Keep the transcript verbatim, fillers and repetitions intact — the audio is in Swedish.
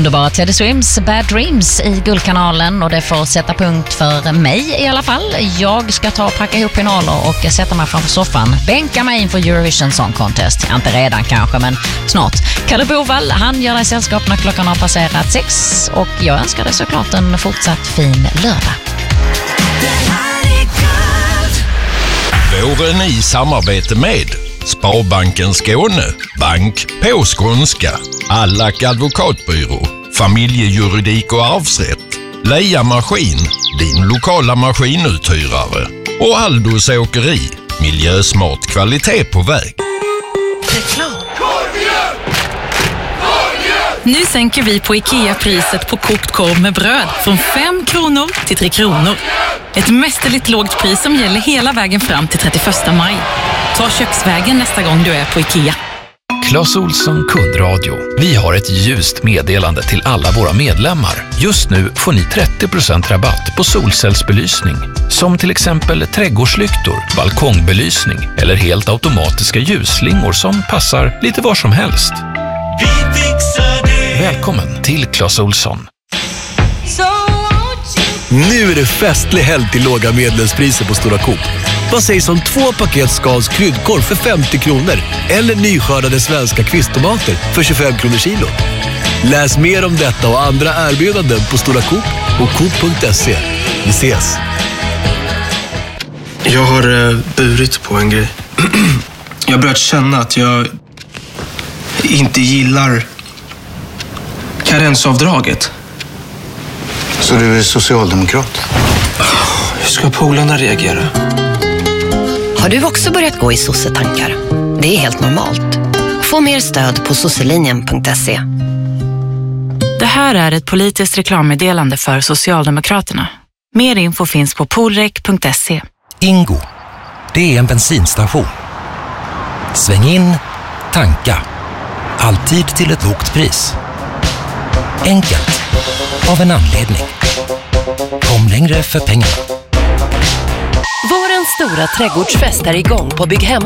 Underbara Teddy Swims Bad Dreams i Guldkanalen, och det får sätta punkt för mig i alla fall. Jag ska ta och packa ihop pinaler och sätta mig framför soffan. Bänka mig inför Eurovision Song Contest. Ja, inte redan kanske, men snart. Kalle Bovall, han gör dig sällskap när klockan har passerat sex, och jag önskar dig såklart en fortsatt fin lördag. Våren i samarbete med Sparbanken Skåne, bank på skånska, Allack advokatbyrå, familjejuridik och arvsrätt, Leia Maskin, din lokala maskinuthyrare, och Aldos Åkeri, miljösmart kvalitet på väg. Nu sänker vi på IKEA priset på kokt korv med bröd från fem kronor till tre kronor. Ett mästerligt lågt pris som gäller hela vägen fram till trettioförsta maj. Ta köksvägen nästa gång du är på IKEA. Clas Ohlson kundradio. Vi har ett ljust meddelande till alla våra medlemmar. Just nu får ni trettio procent rabatt på solcellsbelysning. Som till exempel trädgårdslyktor, balkongbelysning eller helt automatiska ljusslingor som passar lite var som helst. Vi fixar det. Välkommen till Clas Ohlson. Nu är det festlig helg till låga medlemspriser på Stora Coop. Vad sägs om två paket Skans kryddkorv för femtio kronor eller nyskördade svenska kvisttomater för tjugofem kronor kilo? Läs mer om detta och andra erbjudanden på Stora Coop och coop punkt se. Vi ses! Jag har eh, burit på en grej. Jag har börjat känna att jag inte gillar karensavdraget. Så du är socialdemokrat? Hur ska polarna reagera? Har du också börjat gå i sossetankar? Det är helt normalt. Få mer stöd på sosselinjen punkt se. Det här är ett politiskt reklammeddelande för Socialdemokraterna. Mer info finns på polrek punkt se. Ingo, det är en bensinstation. Sväng in, tanka. Alltid till ett lågt pris. Enkelt, av en anledning. Kom längre för pengarna. Vårens stora trädgårdsfest är igång på Bygghem.